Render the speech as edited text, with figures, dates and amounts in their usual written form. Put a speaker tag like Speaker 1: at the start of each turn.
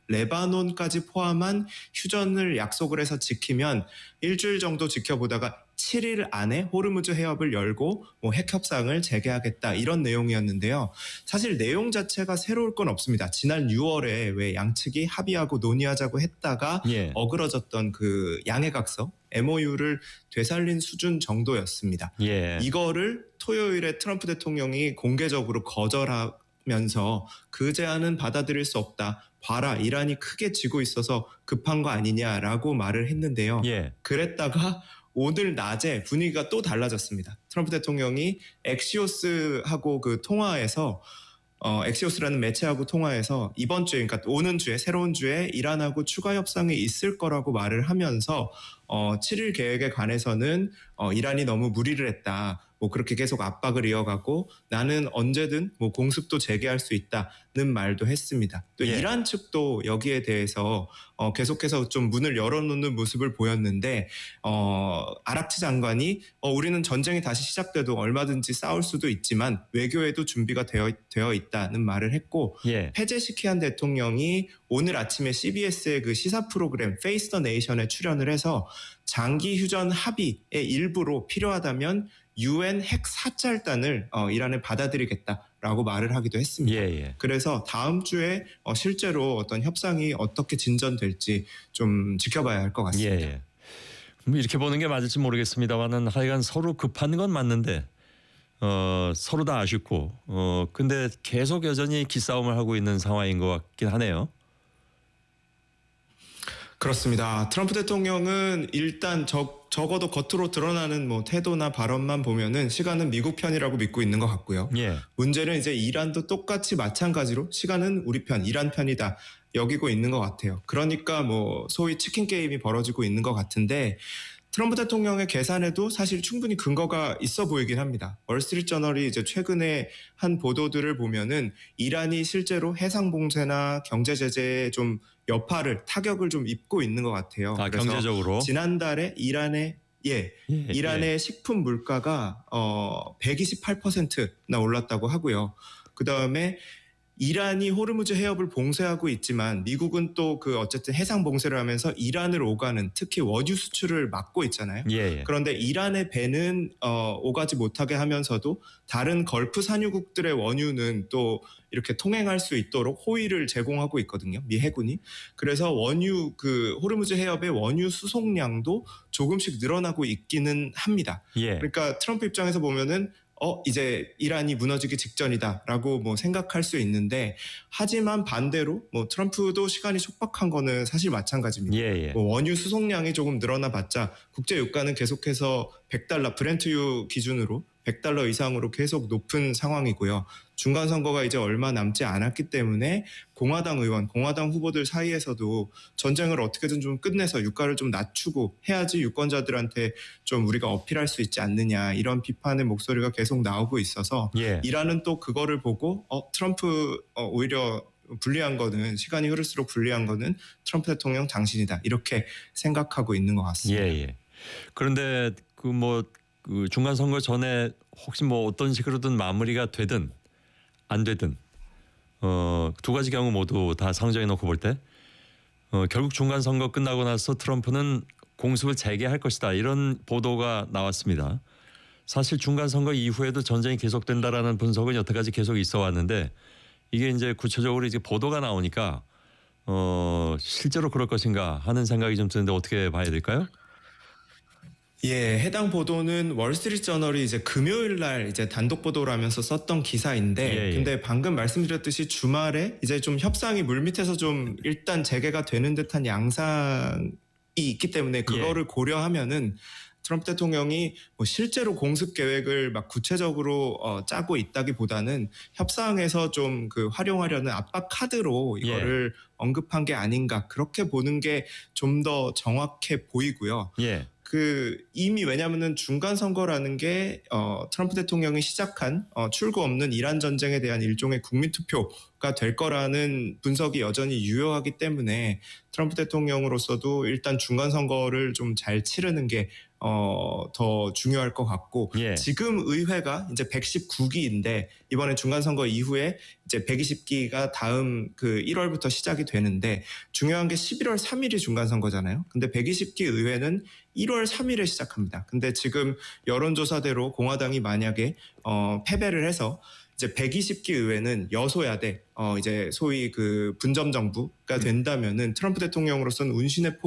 Speaker 1: 레바논까지 포함한 휴전을 약속을 해서 지키면 일주일 정도 지켜보다가 7일 안에 호르무즈 해협을 열고 핵 협상을 재개하겠다 이런 내용이었는데요. 사실 내용 자체가 새로울 건 없습니다. 지난 6월에 왜 양측이 합의하고 논의하자고 했다가 어그러졌던 그 양해각서 MOU를 되살린 수준 정도였습니다. 이거를 토요일에 트럼프 대통령이 공개적으로 거절하면서 그 제안은 받아들일 수 없다. 봐라, 이란이 크게 지고 있어서 급한 거 아니냐라고 말을 했는데요. 그랬다가 오늘 낮에 분위기가 또 달라졌습니다. 트럼프 대통령이 엑시오스하고 그 통화에서 엑시오스라는 매체하고 통화해서 이번 주에, 그러니까 오는 주에, 새로운 주에 이란하고 추가 협상이 있을 거라고 말을 하면서 7일 계획에 관해서는 이란이 너무 무리를 했다. 그렇게 계속 압박을 이어가고 나는 언제든 공습도 재개할 수 있다는 말도 했습니다. 또 이란 측도 여기에 대해서 계속해서 좀 문을 열어놓는 모습을 보였는데 아락치 장관이 우리는 전쟁이 다시 시작돼도 얼마든지 싸울 수도 있지만 외교에도 준비가 되어 있다는 말을 했고 페제시키안 대통령이 오늘 아침에 CBS의 그 시사 프로그램 페이스 더 네이션에 출연을 해서 장기 휴전 합의의 일부로 필요하다면 UN 핵 사찰단을 이란에 받아들이겠다라고 말을 하기도 했습니다. 그래서 다음 주에 실제로 어떤 협상이 어떻게 진전될지 좀 지켜봐야 할 것 같습니다.
Speaker 2: 이렇게 보는 게 맞을지 모르겠습니다만은 하여간 서로 급한 건 맞는데 서로 다 아쉽고 근데 계속 여전히 기싸움을 하고 있는 상황인 것 같긴 하네요.
Speaker 1: 그렇습니다. 트럼프 대통령은 일단 적어도 겉으로 드러나는 태도나 발언만 보면은 시간은 미국 편이라고 믿고 있는 것 같고요. 문제는 이제 이란도 똑같이 마찬가지로 시간은 우리 편, 이란 편이다 여기고 있는 것 같아요. 그러니까 소위 치킨 게임이 벌어지고 있는 것 같은데 트럼프 대통령의 계산에도 사실 충분히 근거가 있어 보이긴 합니다. 월스트리트저널이 이제 최근에 한 보도들을 보면은 이란이 실제로 해상 봉쇄나 경제 제재에 좀 여파를 타격을 좀 입고 있는 것 같아요. 그래서
Speaker 2: 경제적으로
Speaker 1: 지난달에 이란의 식품 물가가 128%나 올랐다고 하고요. 그다음에 이란이 호르무즈 해협을 봉쇄하고 있지만 미국은 또 어쨌든 해상 봉쇄를 하면서 이란을 오가는 특히 원유 수출을 막고 있잖아요. 그런데 이란의 배는 오가지 못하게 하면서도 다른 걸프 산유국들의 원유는 또 이렇게 통행할 수 있도록 호의를 제공하고 있거든요. 미 해군이. 그래서 호르무즈 해협의 원유 수송량도 조금씩 늘어나고 있기는 합니다. 그러니까 트럼프 입장에서 보면은 이제 이란이 무너지기 직전이다라고 생각할 수 있는데 하지만 반대로 트럼프도 시간이 촉박한 거는 사실 마찬가지입니다. 원유 수송량이 조금 늘어나봤자 국제 유가는 계속해서 $100 브렌트유 기준으로 $100 이상으로 계속 높은 상황이고요. 중간 선거가 이제 얼마 남지 않았기 때문에 공화당 후보들 사이에서도 전쟁을 어떻게든 좀 끝내서 유가를 좀 낮추고 해야지 유권자들한테 좀 우리가 어필할 수 있지 않느냐 이런 비판의 목소리가 계속 나오고 있어서 이란은 또 그거를 보고 트럼프 오히려 불리한 거는 시간이 흐를수록 불리한 거는 트럼프 대통령 당신이다 이렇게 생각하고 있는 것 같습니다.
Speaker 2: 그런데 그 중간 선거 전에 혹시 어떤 식으로든 마무리가 되든 안 되든 두 가지 경우 모두 다 상정해 놓고 볼 때 결국 중간 선거 끝나고 나서 트럼프는 공습을 재개할 것이다 이런 보도가 나왔습니다. 사실 중간 선거 이후에도 전쟁이 계속된다라는 분석은 여태까지 계속 있어 왔는데 이게 이제 구체적으로 이제 보도가 나오니까 실제로 그럴 것인가 하는 생각이 좀 드는데 어떻게 봐야 될까요?
Speaker 1: 해당 보도는 월스트리트저널이 이제 금요일 날 이제 단독 보도를 하면서 썼던 기사인데 근데 방금 말씀드렸듯이 주말에 이제 좀 협상이 물밑에서 좀 일단 재개가 되는 듯한 양상이 있기 때문에 그거를 고려하면은 트럼프 대통령이 실제로 공습 계획을 막 구체적으로 짜고 있다기보다는 협상에서 좀 활용하려는 압박 카드로 이거를 언급한 게 아닌가 그렇게 보는 게 좀 더 정확해 보이고요. 이미 왜냐면은 중간 선거라는 게 트럼프 대통령이 시작한 출구 없는 이란 전쟁에 대한 일종의 국민 투표가 될 거라는 분석이 여전히 유효하기 때문에 트럼프 대통령으로서도 일단 중간 선거를 좀 잘 치르는 게 더 중요할 것 같고
Speaker 2: 예.
Speaker 1: 지금 의회가 이제 119기인데 이번에 중간선거 이후에 이제 120기가 다음 그 1월부터 시작이 되는데 중요한 게 11월 3일이 중간선거잖아요. 근데 120기 의회는 1월 3일에 시작합니다. 근데 지금 여론조사대로 공화당이 만약에 패배를 해서 이제 120기 의회는 여소야대 이제 소위 그 분점 정부가 된다면은 트럼프 대통령으로서는 운신의